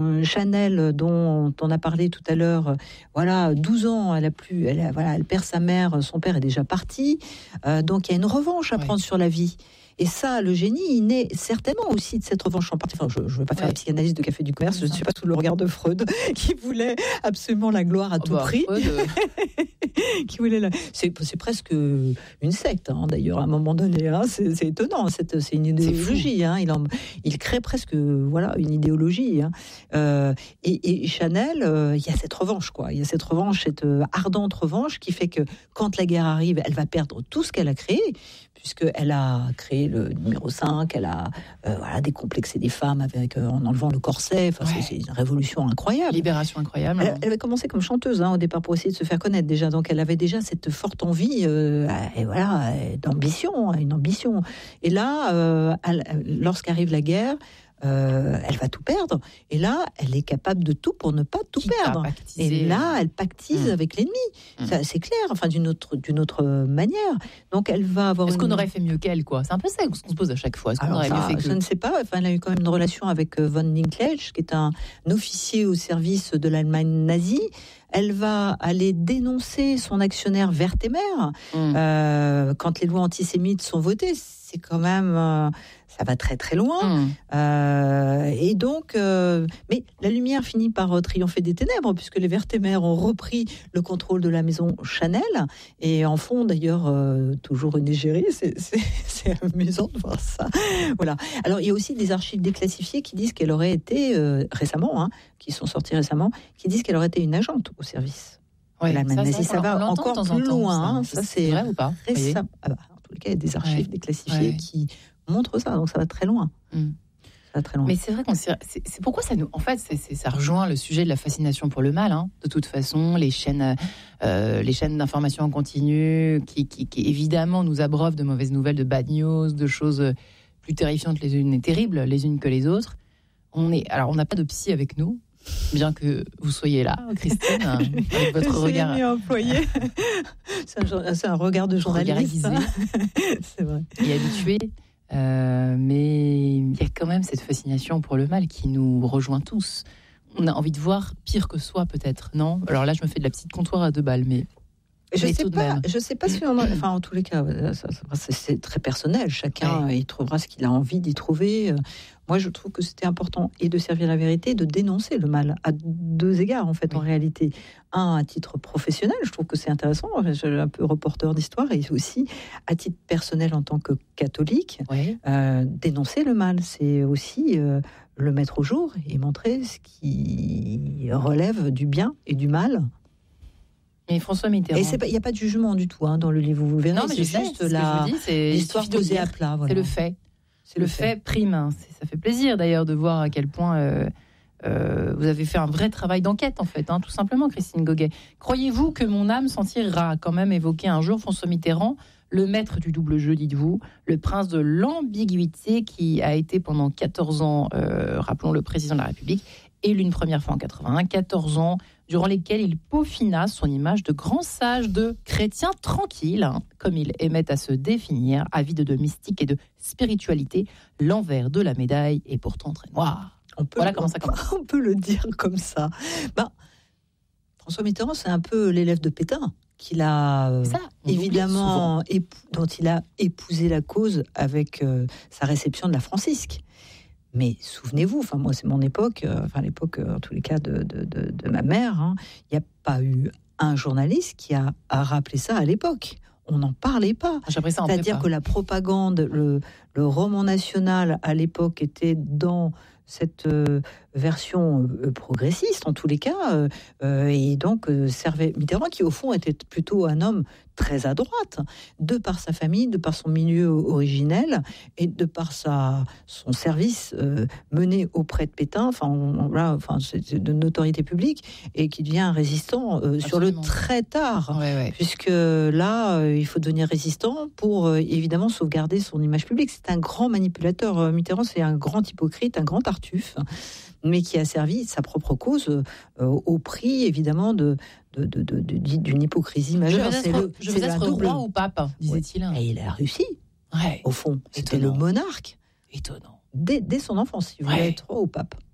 Chanel, dont on a parlé tout à l'heure, 12 ans, elle perd sa mère, son père est déjà parti, donc il y a une revanche à prendre sur la vie. Et ça, le génie, il naît certainement aussi de cette revanche en partie. Enfin, je ne veux pas faire la psychanalyse de Café du Commerce, je ne suis pas sous le regard de Freud, qui voulait absolument la gloire à tout prix. Qui voulait c'est presque une secte, d'ailleurs, à un moment donné. C'est étonnant, c'est une idéologie. Il crée presque une idéologie. Et Chanel, il y a cette revanche, quoi. Il y a cette revanche, cette ardente revanche qui fait que quand la guerre arrive, elle va perdre tout ce qu'elle a créé, puisqu'elle a créé le numéro 5, elle a décomplexé des femmes en enlevant le corset. C'est une révolution incroyable. Libération incroyable. Elle avait commencé comme chanteuse au départ pour essayer de se faire connaître déjà. Donc elle avait déjà cette forte envie d'ambition, une ambition. Et là, lorsqu'arrive la guerre, elle va tout perdre. Et là, elle est capable de tout pour ne pas tout perdre. Et là, elle pactise avec l'ennemi. Ça, c'est clair. Enfin, d'une autre manière. Donc, elle va avoir. Est-ce qu'on aurait fait mieux qu'elle, quoi ? C'est un peu ça qu'on se pose à chaque fois. Est-ce qu'on aurait mieux fait que... Je ne sais pas. Enfin, elle a eu quand même une relation avec von Dinklage, qui est un officier au service de l'Allemagne nazie. Elle va aller dénoncer son actionnaire Wertheimer quand les lois antisémites sont votées. C'est quand même, ça va très très loin. Et donc, mais la lumière finit par triompher des ténèbres, puisque les Wertheimer ont repris le contrôle de la maison Chanel et en font d'ailleurs toujours une égérie. C'est amusant de voir ça. Voilà. Alors il y a aussi des archives déclassifiées qui disent qu'elle aurait été récemment, qui sont sorties récemment, qui disent qu'elle aurait été une agente au service. Ça va encore plus loin. Ça c'est vrai ou pas? Récemment. Il y a des archives déclassifiées qui montrent ça, donc ça va très loin. Ça va très loin. Mais c'est vrai c'est pourquoi ça nous, en fait, ça rejoint le sujet de la fascination pour le mal. De toute façon, les chaînes d'information en continu, qui évidemment nous abreuvent de mauvaises nouvelles, de bad news, de choses plus terrifiantes les unes et terribles les unes que les autres. On n'a pas de psy avec nous. Bien que vous soyez là, Christine, avec votre regard employé. C'est un regard de journaliste. C'est vrai. Et habitué. Mais il y a quand même cette fascination pour le mal qui nous rejoint tous. On a envie de voir pire que soi, peut-être, non ? Alors là, je me fais de la petite comptoir à 2 balles, mais... Je sais pas si en tous les cas, c'est très personnel. Chacun il trouvera ce qu'il a envie d'y trouver. Moi, je trouve que c'était important et de servir la vérité, de dénoncer le mal à 2 égards en fait, en réalité. Un, à titre professionnel, je trouve que c'est intéressant. Je suis un peu reporter d'histoire, et aussi à titre personnel en tant que catholique, dénoncer le mal, c'est aussi le mettre au jour et montrer ce qui relève du bien et du mal. Et François Mitterrand. Et il n'y a pas de jugement du tout dans le livre, vous verrez. Non, mais c'est juste l'histoire posée à plat. Voilà. C'est le fait. Le fait prime. Ça fait plaisir d'ailleurs de voir à quel point vous avez fait un vrai travail d'enquête, en fait, tout simplement, Christine Goguet. Croyez-vous que mon âme s'en tirera, quand même évoqué un jour François Mitterrand, le maître du double jeu, dites-vous, le prince de l'ambiguïté, qui a été pendant 14 ans, rappelons, le président de la République, élu une première fois en 81, 14 ans, durant lesquels il peaufina son image de grand sage, de chrétien tranquille, comme il aimait à se définir, avide de mystique et de spiritualité. L'envers de la médaille est pourtant très noir. Comment ça commence. On peut le dire comme ça. François Mitterrand, c'est un peu l'élève de Pétain, qu'il a évidemment, dont il a épousé la cause avec sa réception de la francisque. Mais souvenez-vous, moi c'est mon époque, l'époque en tous les cas de ma mère, il n'y a pas eu un journaliste qui a rappelé ça à l'époque. On n'en parlait pas. C'est-à-dire que la propagande, le roman national à l'époque était dans cette version progressiste en tous les cas, et donc servait Mitterrand, qui au fond était plutôt un homme très à droite, de par sa famille, de par son milieu originel et de par son service mené auprès de Pétain, c'est de notoriété publique, et qui devient un résistant sur le très tard, puisque là il faut devenir résistant pour évidemment sauvegarder son image publique. C'est un grand manipulateur. Mitterrand, c'est un grand hypocrite, un grand tartuffe, mais qui a servi sa propre cause au prix, évidemment, d'une hypocrisie majeure. Je veux être roi ou pape, disait-il. Et il a réussi, au fond. C'était le monarque. Étonnant. Dès son enfance, il voulait être roi ou pape.